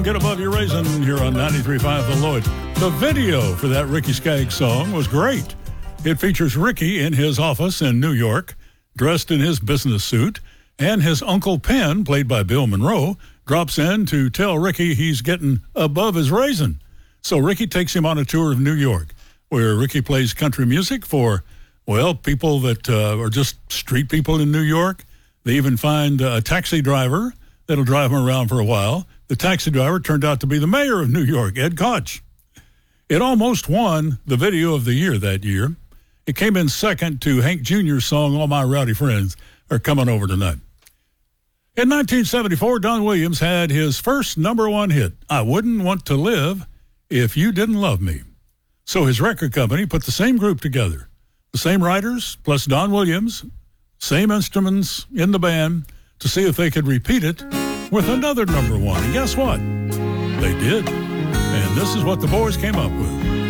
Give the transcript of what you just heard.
Get Above Your Raisin here on 93.5 The Lloyd. The video for that Ricky Skaggs song was great. It features Ricky in his office in New York, dressed in his business suit, and his Uncle Pen, played by Bill Monroe, drops in to tell Ricky he's getting above his raisin. So Ricky takes him on a tour of New York, where Ricky plays country music for, well, people that are just street people in New York. They even find a taxi driver that'll drive him around for a while. The taxi driver turned out to be the mayor of New York, Ed Koch. It almost won the video of the year that year. It came in second to Hank Jr.'s song, All My Rowdy Friends Are Coming Over Tonight. In 1974, Don Williams had his first number one hit, I Wouldn't Want to Live If You Didn't Love Me. So his record company put the same group together, the same writers plus Don Williams, same instruments in the band, to see if they could repeat it with another number one. And guess what? They did. And this is what the boys came up with.